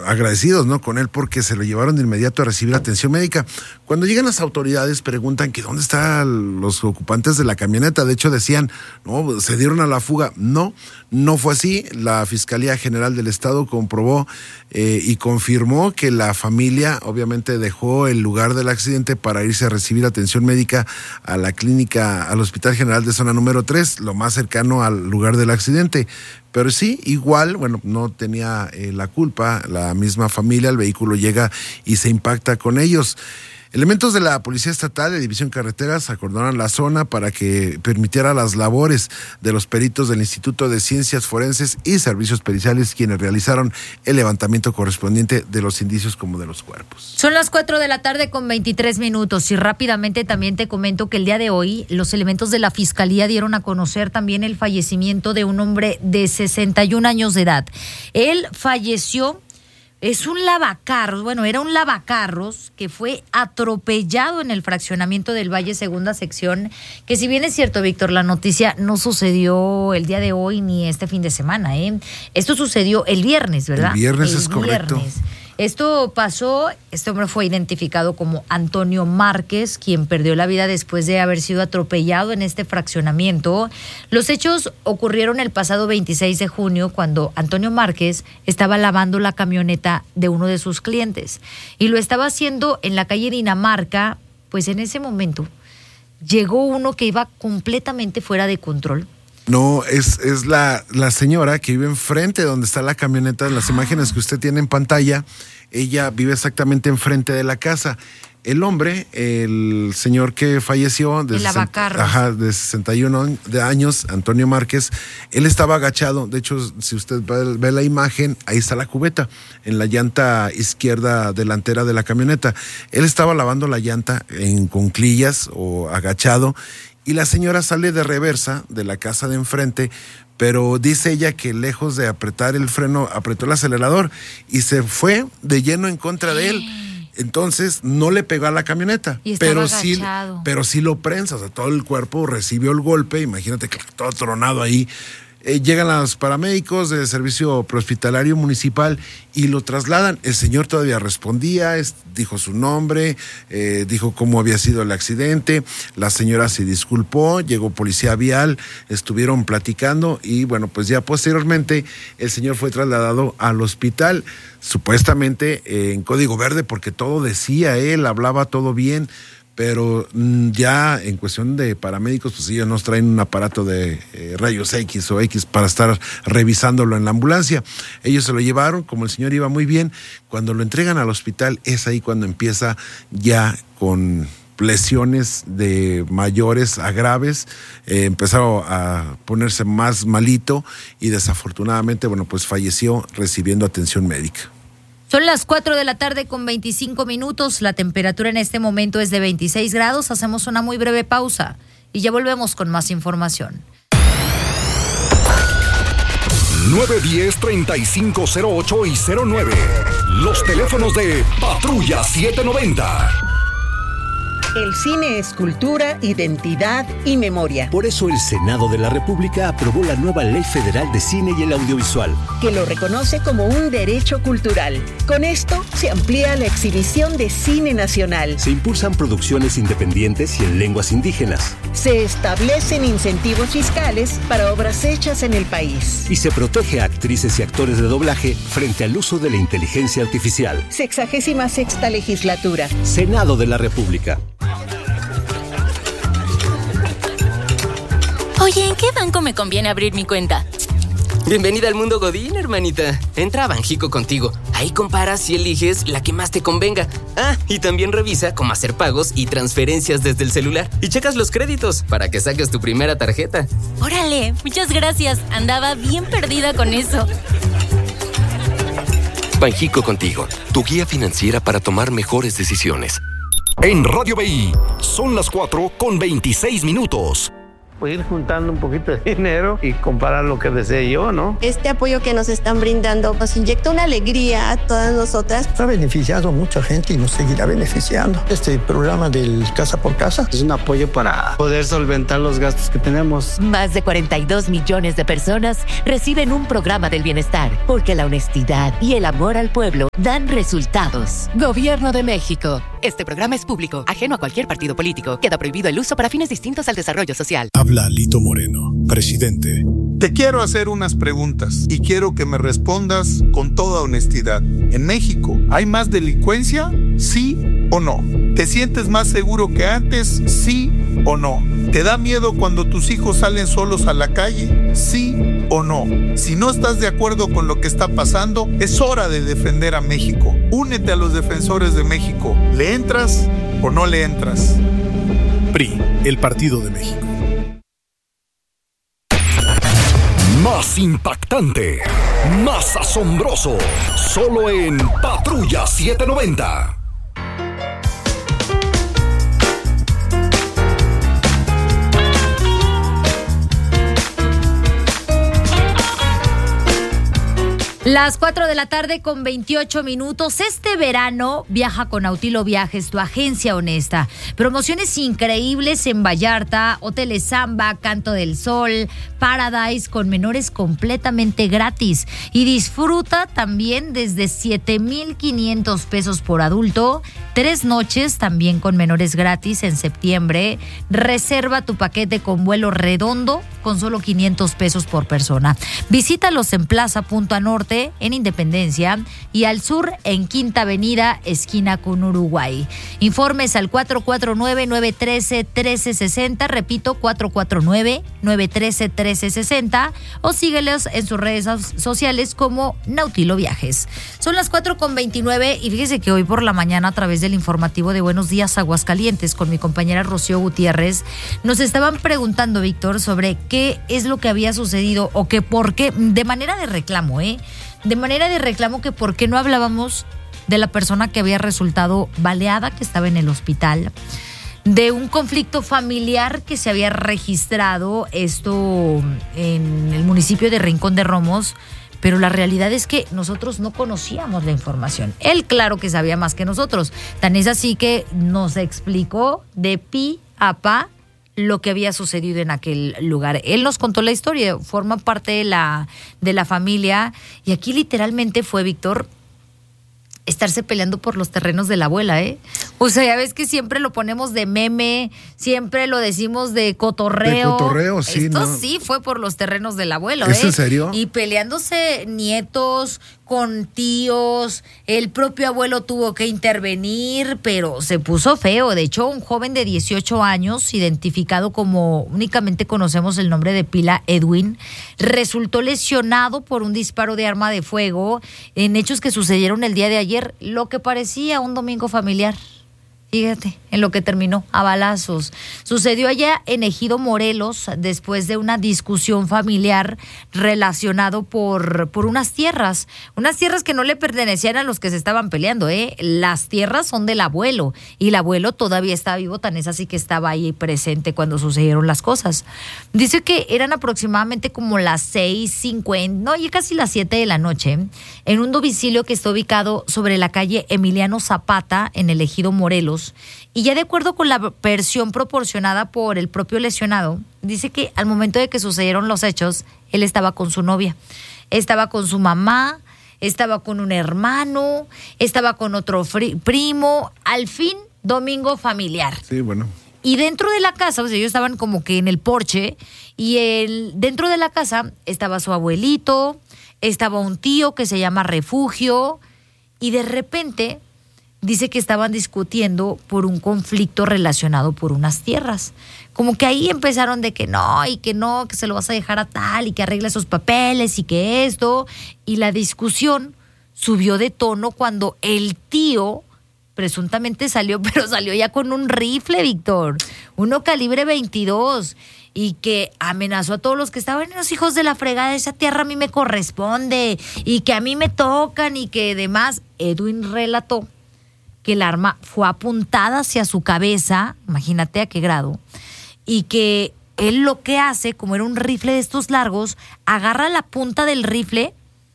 agradecidos, ¿no?, con él porque se lo llevaron de inmediato a recibir atención médica. Cuando llegan las autoridades preguntan que dónde están los ocupantes de la camioneta. De hecho decían, no, se dieron a la fuga. No fue así. La Fiscalía General del Estado comprobó y confirmó que la familia obviamente dejó el lugar del accidente para irse a recibir atención médica a la clínica, al Hospital General de Zona número 3, lo más cercano al lugar del accidente. Pero sí, igual, bueno, no tenía la culpa la misma familia, el vehículo llega y se impacta con ellos. Elementos de la Policía Estatal de División Carreteras acordonaron la zona para que permitiera las labores de los peritos del Instituto de Ciencias Forenses y Servicios Periciales, quienes realizaron el levantamiento correspondiente de los indicios como de los cuerpos. Son las 4:23 p.m. y rápidamente también te comento que el día de hoy los elementos de la Fiscalía dieron a conocer también el fallecimiento de un hombre de 61 años de edad. Él falleció. Es un lavacarros, era un lavacarros que fue atropellado en el fraccionamiento del Valle Segunda Sección, que si bien es cierto, Víctor, la noticia no sucedió el día de hoy ni este fin de semana, Esto sucedió el viernes, ¿verdad? El viernes es correcto. Esto pasó, este hombre fue identificado como Antonio Márquez, quien perdió la vida después de haber sido atropellado en este fraccionamiento. Los hechos ocurrieron el pasado 26 de junio, cuando Antonio Márquez estaba lavando la camioneta de uno de sus clientes. Y lo estaba haciendo en la calle Dinamarca, pues en ese momento llegó uno que iba completamente fuera de control. No, es la señora que vive enfrente de donde está la camioneta. En las imágenes que usted tiene en pantalla, ella vive exactamente enfrente de la casa. El hombre, el señor que falleció de 61 años, Antonio Márquez, él estaba agachado. De hecho, si usted ve la imagen, ahí está la cubeta, en la llanta izquierda delantera de la camioneta. Él estaba lavando la llanta en cuclillas o agachado, y la señora sale de reversa de la casa de enfrente, pero dice ella que lejos de apretar el freno, apretó el acelerador y se fue de lleno en contra de él. Entonces no le pegó a la camioneta, pero sí lo prensa, o sea, todo el cuerpo recibió el golpe. Imagínate que todo tronado ahí. Llegan los paramédicos de servicio prehospitalario municipal y lo trasladan. El señor todavía respondía, dijo su nombre, dijo cómo había sido el accidente. La señora se disculpó, llegó policía vial, estuvieron platicando y bueno, pues ya posteriormente el señor fue trasladado al hospital, supuestamente en código verde, porque todo decía él, hablaba todo bien. Pero ya en cuestión de paramédicos, pues ellos nos traen un aparato de rayos X o X para estar revisándolo en la ambulancia. Ellos se lo llevaron, como el señor iba muy bien. Cuando lo entregan al hospital, es ahí cuando empieza ya con lesiones de mayores a graves, empezaron a ponerse más malito y desafortunadamente, bueno, pues falleció recibiendo atención médica. Son las 4:25 p.m. La temperatura en este momento es de 26 grados. Hacemos una muy breve pausa y ya volvemos con más información. 910-3508 y 09. Los teléfonos de Patrulla 790. El cine es cultura, identidad y memoria. Por eso el Senado de la República aprobó la nueva Ley Federal de Cine y el Audiovisual, que lo reconoce como un derecho cultural. Con esto se amplía la exhibición de cine nacional. Se impulsan producciones independientes y en lenguas indígenas. Se establecen incentivos fiscales para obras hechas en el país. Y se protege a actrices y actores de doblaje frente al uso de la inteligencia artificial. 66ª legislatura. Senado de la República. Oye, ¿en qué banco me conviene abrir mi cuenta? Bienvenida al mundo Godín, hermanita. Entra a Banjico Contigo. Ahí comparas y eliges la que más te convenga. Ah, y también revisa cómo hacer pagos y transferencias desde el celular. Y checas los créditos para que saques tu primera tarjeta. ¡Órale! Muchas gracias. Andaba bien perdida con eso. Banjico Contigo, tu guía financiera para tomar mejores decisiones. En Radio BI, son las 4:26 p.m. pues ir juntando un poquito de dinero y comprar lo que desee yo, ¿no? Este apoyo que nos están brindando nos inyecta una alegría a todas nosotras. Ha beneficiado a mucha gente y nos seguirá beneficiando. Este programa del Casa por Casa es un apoyo para poder solventar los gastos que tenemos. Más de 42 millones de personas reciben un programa del bienestar, porque la honestidad y el amor al pueblo dan resultados. Gobierno de México. Este programa es público, ajeno a cualquier partido político. Queda prohibido el uso para fines distintos al desarrollo social. Habla Lito Moreno, presidente. Te quiero hacer unas preguntas y quiero que me respondas con toda honestidad. ¿En México hay más delincuencia? ¿Sí o no? ¿Te sientes más seguro que antes? ¿Sí o no? ¿Te da miedo cuando tus hijos salen solos a la calle? ¿Sí o no? Si no estás de acuerdo con lo que está pasando, es hora de defender a México. Únete a los defensores de México. ¿Le entras o no le entras? PRI, el Partido de México. Más impactante, más asombroso, solo en Patrulla 790. Las 4 de la tarde con 28 minutos. Este verano viaja con Nautilo Viajes, tu agencia honesta. Promociones increíbles en Vallarta, Hoteles Samba, Canto del Sol, Paradise con menores completamente gratis. Y disfruta también desde 7,500 pesos por adulto. 3 noches también con menores gratis en septiembre. Reserva tu paquete con vuelo redondo con solo 500 pesos por persona. Visítalos en Plaza Punta Norte, en Independencia, y al sur en Quinta Avenida, esquina con Uruguay. Informes al 449-913-1360, repito, 449-913-1360, o síguelos en sus redes sociales como Nautilo Viajes. Son las 4:29 y fíjese que hoy por la mañana, a través del informativo de Buenos Días Aguascalientes, con mi compañera Rocío Gutiérrez, nos estaban preguntando, Víctor, sobre qué es lo que había sucedido o que por qué, de manera de reclamo, que por qué no hablábamos de la persona que había resultado baleada, que estaba en el hospital, de un conflicto familiar que se había registrado, esto en el municipio de Rincón de Romos, pero la realidad es que nosotros no conocíamos la información. Él, claro que sabía más que nosotros. Tan es así que nos explicó de pi a pa lo que había sucedido en aquel lugar. Él nos contó la historia, forma parte de la familia, y aquí literalmente fue, Víctor, estarse peleando por los terrenos de la abuela, ¿eh? O sea, ya ves que siempre lo ponemos de meme, siempre lo decimos de cotorreo. De cotorreo, sí. Esto no. Sí fue por los terrenos del abuelo, ¿Es en serio? Y peleándose nietos con tíos, el propio abuelo tuvo que intervenir, pero se puso feo. De hecho, un joven de 18 años, identificado como, únicamente conocemos el nombre de pila, Edwin, resultó lesionado por un disparo de arma de fuego en hechos que sucedieron el día de ayer, lo que parecía un domingo familiar. Fíjate, en lo que terminó a balazos. Sucedió allá en Ejido Morelos, después de una discusión familiar relacionado por unas tierras que no le pertenecían a los que se estaban peleando, ¿eh? Las tierras son del abuelo, y el abuelo todavía está vivo, tan es así que estaba ahí presente cuando sucedieron las cosas. Dice que eran aproximadamente como las 6:50, no, y casi las 7 de la noche, en un domicilio que está ubicado sobre la calle Emiliano Zapata, en el Ejido Morelos. Y ya de acuerdo con la versión proporcionada por el propio lesionado, dice que al momento de que sucedieron los hechos, él estaba con su novia, estaba con su mamá, estaba con un hermano, estaba con otro primo, al fin, domingo familiar. Sí, bueno. Y dentro de la casa, o sea, ellos estaban como que en el porche, y dentro de la casa estaba su abuelito, estaba un tío que se llama Refugio, y de repente dice que estaban discutiendo por un conflicto relacionado por unas tierras. Como que ahí empezaron de que no, que se lo vas a dejar a tal, y que arregle esos papeles, y que esto. Y la discusión subió de tono cuando el tío presuntamente salió, pero salió ya con un rifle, Víctor. Uno calibre 22. Y que amenazó a todos los que estaban, los hijos de la fregada, esa tierra a mí me corresponde, y que a mí me tocan, y que demás. Edwin relató que el arma fue apuntada hacia su cabeza, imagínate a qué grado, y que él lo que hace, como era un rifle de estos largos, agarra la punta del rifle,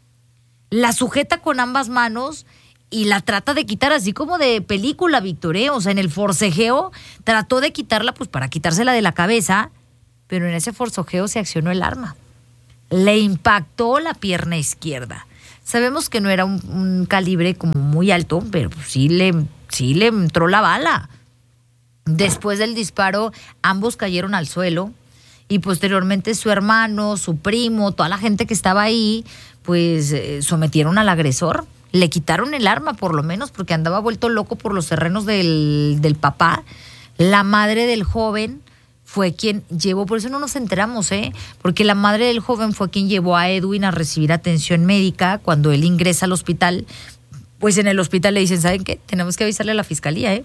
la sujeta con ambas manos y la trata de quitar, así como de película, Víctor, ¿eh? O sea, en el forcejeo trató de quitarla pues para quitársela de la cabeza, pero en ese forcejeo se accionó el arma. Le impactó la pierna izquierda. Sabemos que no era un calibre como muy alto, pero sí le entró la bala. Después del disparo, ambos cayeron al suelo y posteriormente su hermano, su primo, toda la gente que estaba ahí, pues sometieron al agresor. Le quitaron el arma, por lo menos, porque andaba vuelto loco por los terrenos del papá. La madre del joven fue quien llevó, por eso no nos enteramos, porque la madre del joven fue quien llevó a Edwin a recibir atención médica. Cuando él ingresa al hospital, pues en el hospital le dicen, ¿saben qué? Tenemos que avisarle a la fiscalía,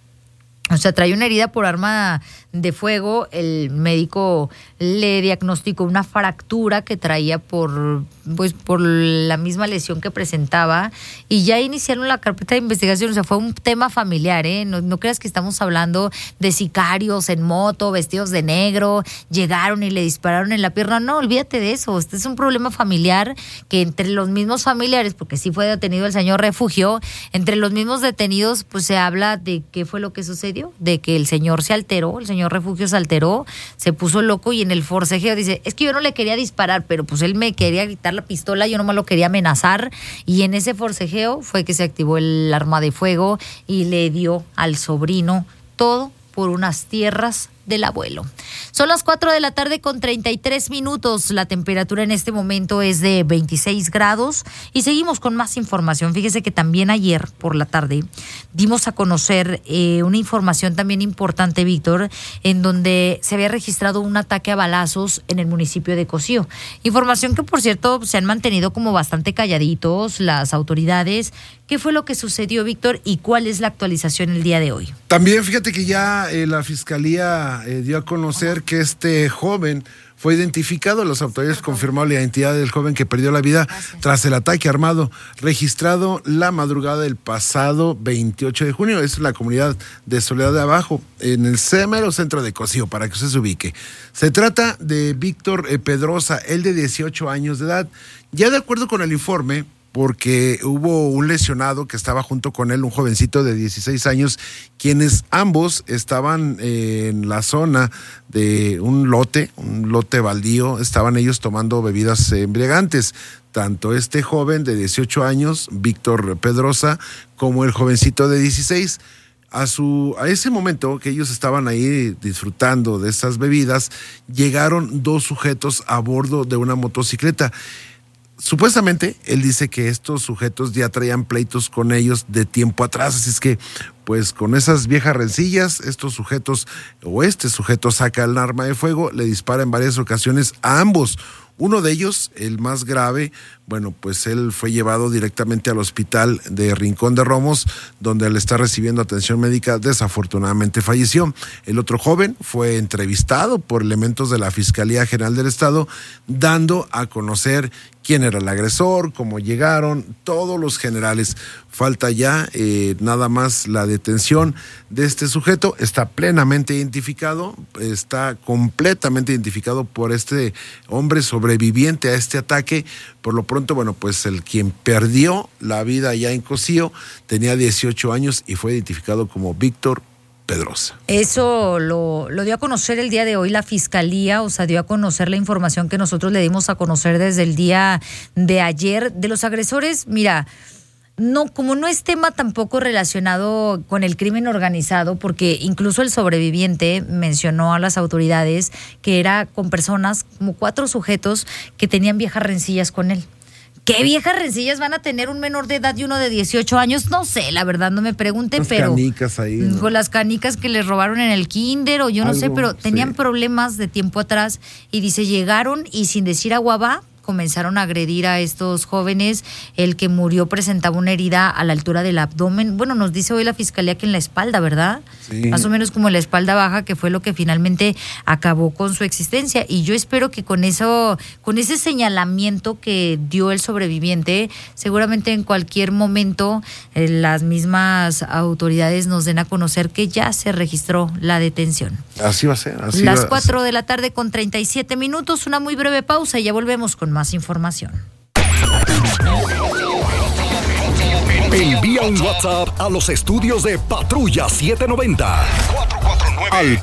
O sea, trae una herida por arma de fuego. El médico le diagnosticó una fractura que traía por la misma lesión que presentaba, y ya iniciaron la carpeta de investigación. O sea, fue un tema familiar, No creas que estamos hablando de sicarios en moto, vestidos de negro, llegaron y le dispararon en la pierna. No, olvídate de eso. Este es un problema familiar que entre los mismos familiares, porque sí fue detenido el señor Refugio, entre los mismos detenidos, pues se habla de qué fue lo que sucedió, de que el señor se alteró, el señor Refugio se alteró, se puso loco y en el forcejeo dice, es que yo no le quería disparar, pero pues él me quería quitar la pistola, yo nomás lo quería amenazar, y en ese forcejeo fue que se activó el arma de fuego y le dio al sobrino, todo por unas tierras del abuelo. Son las 4:33 p.m. La temperatura en este momento es de 26 grados y seguimos con más información. Fíjese que también ayer por la tarde dimos a conocer una información también importante, Víctor, en donde se había registrado un ataque a balazos en el municipio de Cocío. Información que, por cierto, se han mantenido como bastante calladitos las autoridades. ¿Qué fue lo que sucedió, Víctor, y cuál es la actualización el día de hoy? También fíjate que ya la Fiscalía dio a conocer que este joven fue identificado. Las autoridades confirmaron la identidad del joven que perdió la vida tras el ataque armado registrado la madrugada del pasado 28 de junio. Es la comunidad de Soledad de Abajo, en el mero centro de Cocío, para que usted se ubique. Se trata de Víctor Pedrosa, él de 18 años de edad. Ya de acuerdo con el informe, porque hubo un lesionado que estaba junto con él, un jovencito de 16 años, quienes ambos estaban en la zona de un lote baldío, estaban ellos tomando bebidas embriagantes. Tanto este joven de 18 años, Víctor Pedrosa, como el jovencito de 16. A ese momento que ellos estaban ahí disfrutando de esas bebidas, llegaron dos sujetos a bordo de una motocicleta. Supuestamente, él dice que estos sujetos ya traían pleitos con ellos de tiempo atrás, así es que, pues con esas viejas rencillas, estos sujetos, o este sujeto saca el arma de fuego, le dispara en varias ocasiones a ambos. Uno de ellos, el más grave, bueno, pues él fue llevado directamente al hospital de Rincón de Romos, donde él está recibiendo atención médica. Desafortunadamente falleció. El otro joven fue entrevistado por elementos de la Fiscalía General del Estado, dando a conocer quién era el agresor, cómo llegaron, todos los generales. Falta ya nada más la detención de este sujeto. Está plenamente identificado, está completamente identificado por este hombre sobreviviente a este ataque. Por lo pronto, bueno, pues el quien perdió la vida ya en Cocío tenía 18 años y fue identificado como Víctor Pedrosa. Eso lo dio a conocer el día de hoy la Fiscalía, o sea, dio a conocer la información que nosotros le dimos a conocer desde el día de ayer de los agresores. Mira, no, como no es tema tampoco relacionado con el crimen organizado, porque incluso el sobreviviente mencionó a las autoridades que era con personas, como 4 sujetos que tenían viejas rencillas con él. ¿Qué viejas rencillas van a tener un menor de edad y uno de 18 años? No sé, la verdad, no me pregunten, las pero... canicas ahí, ¿no? Con las canicas que les robaron en el kinder o yo no sé, pero tenían problemas de tiempo atrás y dice, llegaron y sin decir agua va, comenzaron a agredir a estos jóvenes. El que murió presentaba una herida a la altura del abdomen. Bueno, nos dice hoy la fiscalía que en la espalda, ¿verdad? Sí. Más o menos como en la espalda baja, que fue lo que finalmente acabó con su existencia. Y yo espero que con ese señalamiento que dio el sobreviviente, seguramente en cualquier momento las mismas autoridades nos den a conocer que ya se registró la detención. Así va a ser. Las 4 de la tarde con 37 minutos, una muy breve pausa y ya volvemos con más información. Envía un WhatsApp a los estudios de Patrulla 790 al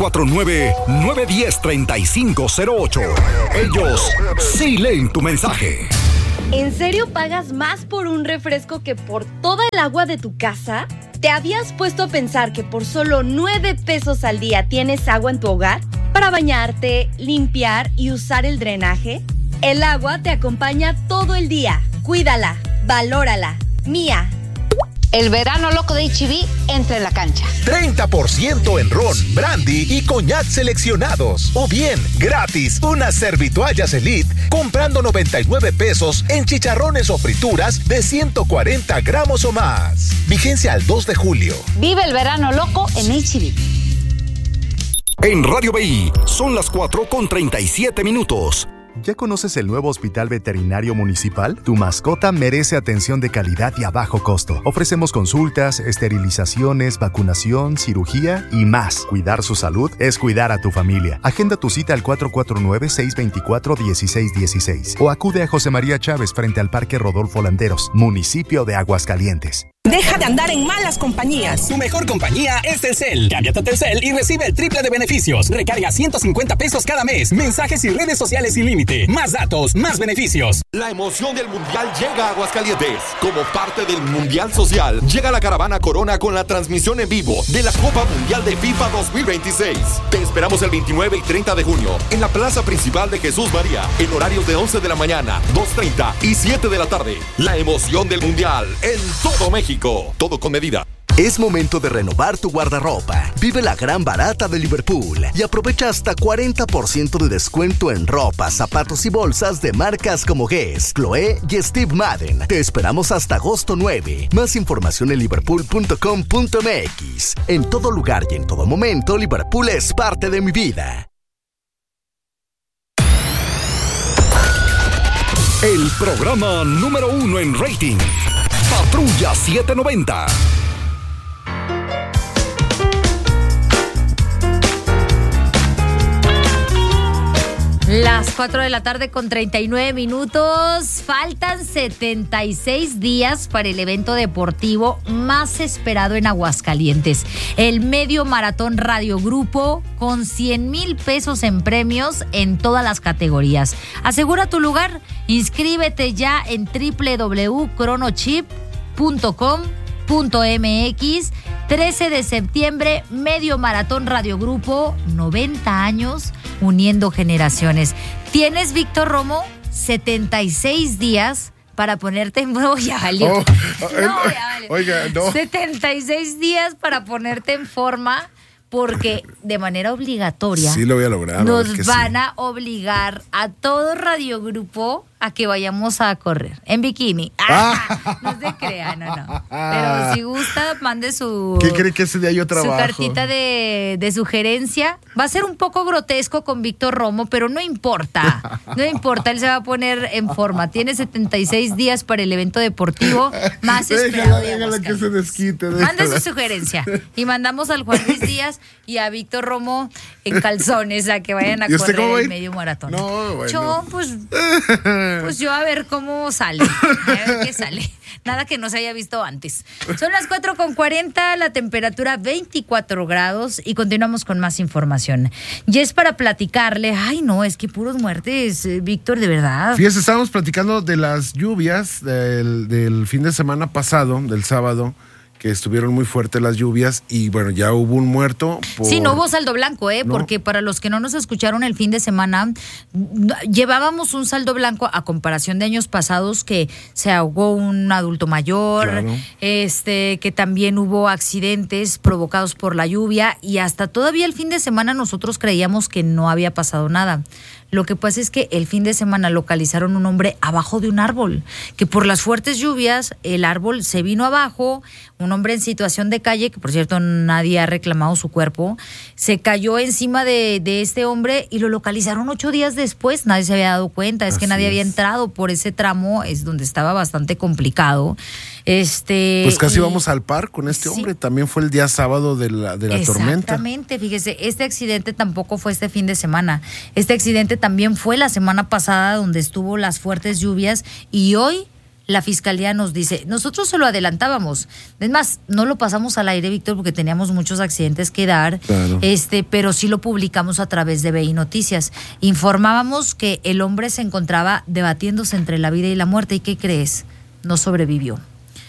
449-910-3508. Ellos sí leen tu mensaje. ¿En serio pagas más por un refresco que por toda el agua de tu casa? ¿Te habías puesto a pensar que por solo 9 pesos al día tienes agua en tu hogar para bañarte, limpiar y usar el drenaje? El agua te acompaña todo el día. Cuídala, valórala. Mía. El verano loco de H-E-B entra en la cancha. 30% en ron, brandy y coñac seleccionados. O bien, gratis, unas servitoallas Elite comprando 99 pesos en chicharrones o frituras de 140 gramos o más. Vigencia al 2 de julio. Vive el verano loco en H-E-B. En Radio BI son las 4:37. ¿Ya conoces el nuevo Hospital Veterinario Municipal? Tu mascota merece atención de calidad y a bajo costo. Ofrecemos consultas, esterilizaciones, vacunación, cirugía y más. Cuidar su salud es cuidar a tu familia. Agenda tu cita al 449-624-1616 o acude a José María Chávez frente al Parque Rodolfo Landeros, municipio de Aguascalientes. Deja de andar en malas compañías. Tu mejor compañía es Telcel. Cámbiate a Telcel y recibe el triple de beneficios. Recarga 150 pesos cada mes. Mensajes y redes sociales sin límite. Más datos, más beneficios. La emoción del Mundial llega a Aguascalientes. Como parte del Mundial Social, llega la caravana Corona con la transmisión en vivo de la Copa Mundial de FIFA 2026. Te esperamos el 29 y 30 de junio en la plaza principal de Jesús María, en horarios de 11 de la mañana, 2:30 y 7 de la tarde. La emoción del Mundial en todo México. Todo con medida. Es momento de renovar tu guardarropa. Vive la gran barata de Liverpool y aprovecha hasta 40% de descuento en ropa, zapatos y bolsas de marcas como Guess, Chloé y Steve Madden. Te esperamos hasta agosto 9. Más información en liverpool.com.mx. En todo lugar y en todo momento, Liverpool es parte de mi vida. El programa número 1 en rating. Patrulla 790. Las 4 de la tarde con 39 minutos. Faltan 76 días para el evento deportivo más esperado en Aguascalientes. El Medio Maratón Radio Grupo con 100,000 pesos en premios en todas las categorías. Asegura tu lugar. Inscríbete ya en www.cronochip.com.mx. 13 de septiembre, Medio Maratón Radio Grupo, 90 años, uniendo generaciones. ¿Tienes, Víctor Romo, 76 días para ponerte en forma? Ya valió. Ya valió. Oiga, no. 76 días para ponerte en forma, porque de manera obligatoria sí lo voy a lograr, nos van a obligar a todo Radio Grupo a que vayamos a correr en bikini. No se crea, no. Pero si gusta, mande su... ¿Qué cree que ese día yo trabajo? Su cartita de sugerencia. Va a ser un poco grotesco con Víctor Romo, pero no importa. No importa, él se va a poner en forma. Tiene 76 días para el evento deportivo más esperado de Aguascalientes. Que se desquite. Mande su sugerencia. Y mandamos al Juan Luis Díaz y a Víctor Romo en calzones a que vayan a correr el medio maratón. No, bueno. Yo, pues yo a ver cómo sale. A ver qué sale. Nada que no se haya visto antes. Son las 4:40, la temperatura 24 grados y continuamos con más información. Y es para platicarle, ay no, es que puros muertes, Víctor, de verdad. Fíjese, estábamos platicando de las lluvias del fin de semana pasado, del sábado, que estuvieron muy fuertes las lluvias y bueno, ya hubo un muerto. Sí, no hubo saldo blanco, ¿no? Porque para los que no nos escucharon el fin de semana, llevábamos un saldo blanco a comparación de años pasados, que se ahogó un adulto mayor, claro. Que también hubo accidentes provocados por la lluvia y hasta todavía el fin de semana nosotros creíamos que no había pasado nada. Lo que pasa es que el fin de semana localizaron un hombre abajo de un árbol, que por las fuertes lluvias el árbol se vino abajo, un hombre en situación de calle, que por cierto nadie ha reclamado su cuerpo, se cayó encima de este hombre y lo localizaron 8 días después, nadie se había dado cuenta, es que nadie había entrado por ese tramo, es donde estaba bastante complicado. Pues casi vamos al par con este hombre, también fue el día sábado de la tormenta. Exactamente, fíjese, este accidente tampoco fue este fin de semana, este accidente también fue la semana pasada donde estuvo las fuertes lluvias y hoy la fiscalía nos dice, nosotros se lo adelantábamos, es más, no lo pasamos al aire, Víctor, porque teníamos muchos accidentes que dar, claro. Pero sí lo publicamos a través de BI Noticias. Informábamos que el hombre se encontraba debatiéndose entre la vida y la muerte, ¿y qué crees? No sobrevivió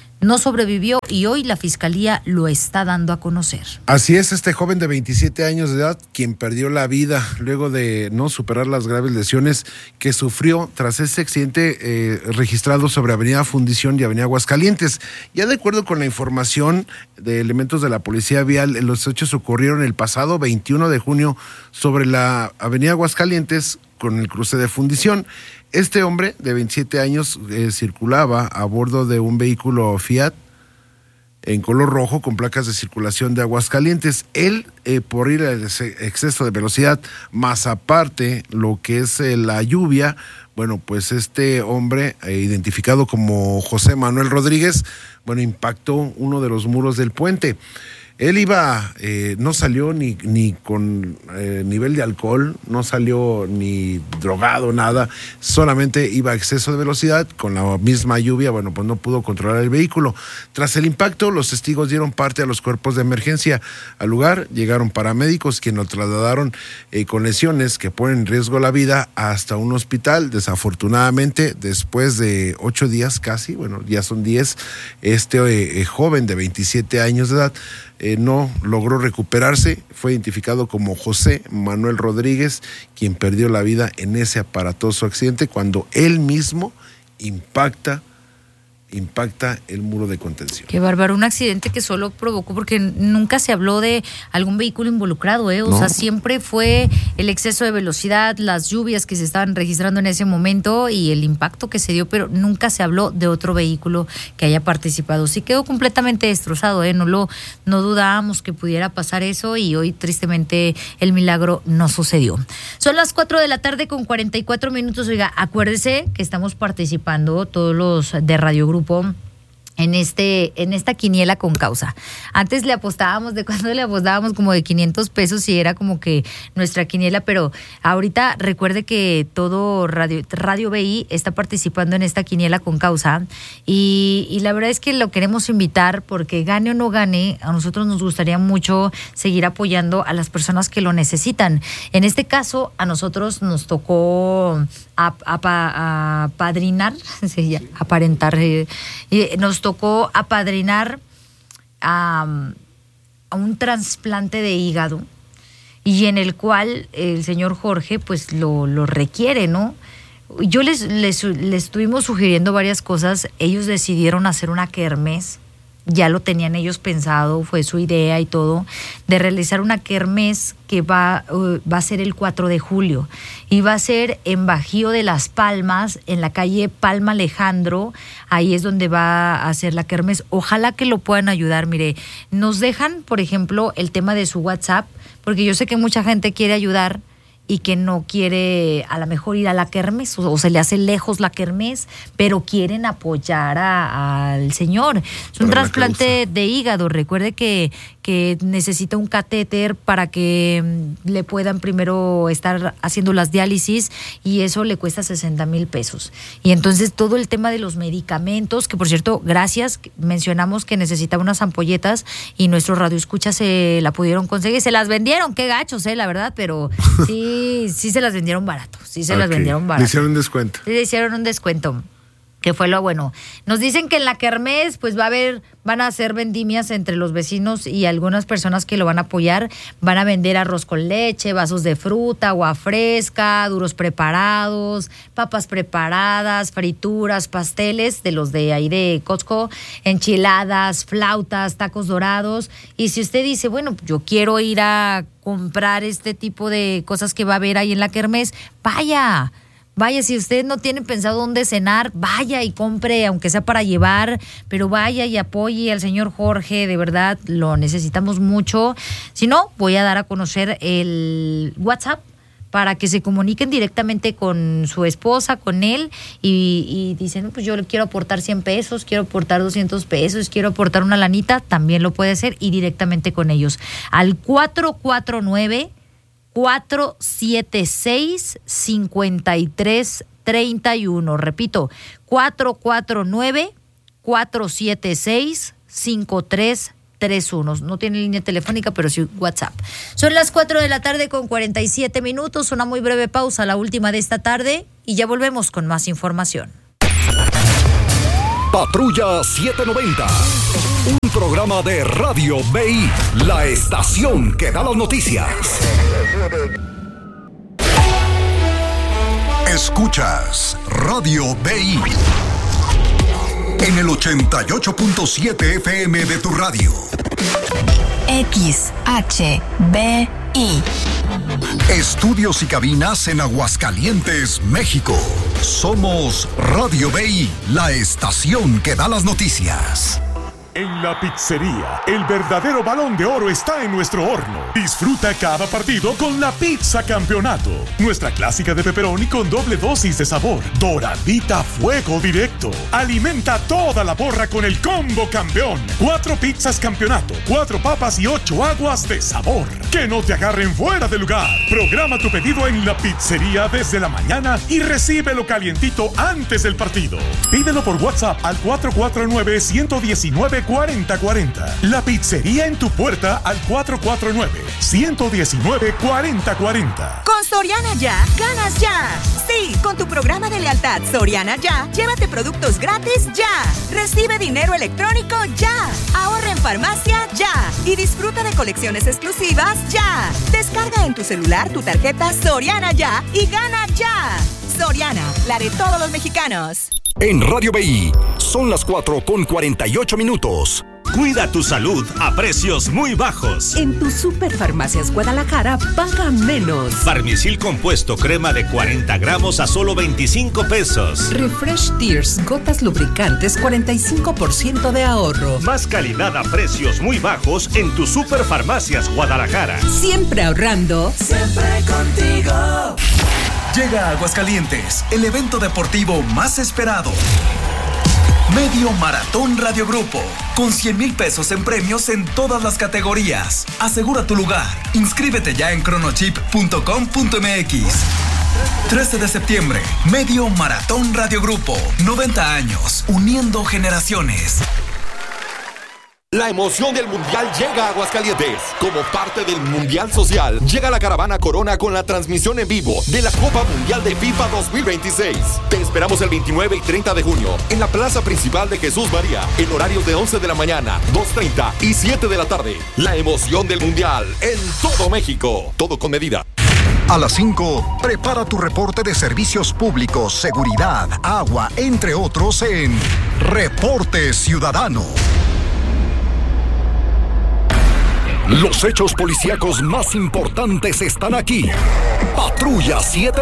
y hoy la fiscalía lo está dando a conocer. Así es, este joven de 27 años de edad, quien perdió la vida luego de no superar las graves lesiones que sufrió tras ese accidente registrado sobre Avenida Fundición y Avenida Aguascalientes. Ya de acuerdo con la información de elementos de la Policía Vial, los hechos ocurrieron el pasado 21 de junio sobre la Avenida Aguascalientes con el cruce de Fundición. Este hombre de 27 años circulaba a bordo de un vehículo Fiat en color rojo con placas de circulación de Aguascalientes. Él, por ir al exceso de velocidad, más aparte lo que es la lluvia, bueno, pues este hombre, identificado como José Manuel Rodríguez, bueno, impactó uno de los muros del puente. Él iba, no salió ni con nivel de alcohol, no salió ni drogado, nada, solamente iba a exceso de velocidad, con la misma lluvia, bueno, pues no pudo controlar el vehículo. Tras el impacto, los testigos dieron parte a los cuerpos de emergencia. Al lugar llegaron paramédicos, quienes lo trasladaron con lesiones que ponen en riesgo la vida hasta un hospital. Desafortunadamente, después de 8 días casi, bueno, ya son 10, este joven de 27 años de edad, no logró recuperarse, fue identificado como José Manuel Rodríguez, quien perdió la vida en ese aparatoso accidente cuando él mismo impacta el muro de contención. Qué bárbaro, un accidente que solo provocó porque nunca se habló de algún vehículo involucrado, o sea, siempre fue el exceso de velocidad, las lluvias que se estaban registrando en ese momento y el impacto que se dio, pero nunca se habló de otro vehículo que haya participado. Sí quedó completamente destrozado, no dudábamos que pudiera pasar eso y hoy tristemente el milagro no sucedió. Son las 4:44 p.m. Oiga, acuérdese que estamos participando todos los de Radio Grupo en esta quiniela con causa. Antes le apostábamos, como de 500 pesos y era como que nuestra quiniela, pero ahorita recuerde que todo Radio BI está participando en esta quiniela con causa y la verdad es que lo queremos invitar porque gane o no gane, a nosotros nos gustaría mucho seguir apoyando a las personas que lo necesitan. En este caso, a nosotros nos tocó apadrinar, aparentar, nos tocó apadrinar a un trasplante de hígado y en el cual el señor Jorge pues lo requiere, ¿no? Yo les estuvimos sugiriendo varias cosas, ellos decidieron hacer una kermés, ya lo tenían ellos pensado, fue su idea y todo, de realizar una kermés que va a ser el 4 de julio y va a ser en Bajío de Las Palmas, en la calle Palma Alejandro, ahí es donde va a ser la kermés. Ojalá que lo puedan ayudar. Mire, nos dejan, por ejemplo, el tema de su WhatsApp, porque yo sé que mucha gente quiere ayudar y que no quiere a lo mejor ir a la kermés o se le hace lejos la kermés, pero quieren apoyar al señor. Es un trasplante de hígado. Recuerde que necesita un catéter para que le puedan primero estar haciendo las diálisis y eso le cuesta 60,000 pesos. Y entonces todo el tema de los medicamentos, que por cierto, gracias, mencionamos que necesitaba unas ampolletas y nuestro radioescucha se la pudieron conseguir, se las vendieron, qué gachos, la verdad, pero sí se las vendieron barato, las vendieron barato. Le hicieron un descuento. Sí, le hicieron un descuento. que fue lo bueno. Nos dicen que en la kermés pues van a hacer vendimias entre los vecinos y algunas personas que lo van a apoyar. Van a vender arroz con leche, vasos de fruta, agua fresca, duros preparados, papas preparadas, frituras, pasteles de los de ahí de Costco, enchiladas, flautas, tacos dorados. Y si usted dice, bueno, yo quiero ir a comprar este tipo de cosas que va a haber ahí en la kermés, vaya, si usted no tiene pensado dónde cenar, vaya y compre, aunque sea para llevar, pero vaya y apoye al señor Jorge, de verdad, lo necesitamos mucho. Si no, voy a dar a conocer el WhatsApp para que se comuniquen directamente con su esposa, con él, y dicen, no, pues yo le quiero aportar 100 pesos, quiero aportar 200 pesos, quiero aportar una lanita, también lo puede hacer, y directamente con ellos. Al 449-476-5331. Repito, 449-476-5331. No tiene línea telefónica, pero sí WhatsApp. Son las 4:47 p.m. Una muy breve pausa, la última de esta tarde, y ya volvemos con más información. Patrulla 790. Un programa de Radio BI, la estación que da las noticias. Escuchas Radio BI en el 88.7 FM de tu radio. XHBI. Estudios y cabinas en Aguascalientes, México. Somos Radio BI, la estación que da las noticias. En la pizzería, el verdadero Balón de Oro está en nuestro horno. Disfruta cada partido con la Pizza Campeonato. Nuestra clásica de pepperoni con doble dosis de sabor. Doradita a fuego directo. Alimenta toda la porra con el combo campeón. 4 pizzas Campeonato, 4 papas y 8 aguas de sabor. Que no te agarren fuera de lugar. Programa tu pedido en la pizzería desde la mañana y recíbelo calientito antes del partido. Pídelo por WhatsApp al 449-119-4040. La pizzería en tu puerta al 449-119-4040. Con Soriana Ya, ganas ya. Sí, con tu programa de lealtad Soriana Ya, llévate productos gratis ya. Recibe dinero electrónico ya. Ahorra en farmacia ya. Y disfruta de colecciones exclusivas ya. Descarga en tu celular tu tarjeta Soriana Ya y gana ya. Soriana, la de todos los mexicanos. En Radio BI, son las 4:48 p.m. Cuida tu salud a precios muy bajos. En tu Superfarmacias Guadalajara, paga menos. Farmicil compuesto crema de 40 gramos a solo 25 pesos. Refresh Tears, gotas lubricantes, 45% de ahorro. Más calidad a precios muy bajos en tu Superfarmacias Guadalajara. Siempre ahorrando. Siempre contigo. Llega a Aguascalientes, el evento deportivo más esperado. Medio Maratón Radio Grupo, con 100,000 pesos en premios en todas las categorías. Asegura tu lugar. Inscríbete ya en cronochip.com.mx. 13 de septiembre, Medio Maratón Radio Grupo. 90 años, uniendo generaciones. La emoción del Mundial llega a Aguascalientes. Como parte del Mundial Social, llega la caravana Corona con la transmisión en vivo de la Copa Mundial de FIFA 2026. Te esperamos el 29 y 30 de junio en la plaza principal de Jesús María, en horarios de 11 de la mañana, 2:30 y 7 de la tarde. La emoción del Mundial en todo México. Todo con medida. A las 5, prepara tu reporte de servicios públicos, seguridad, agua, entre otros en Reporte Ciudadano. Los hechos policíacos más importantes están aquí. Patrulla 790.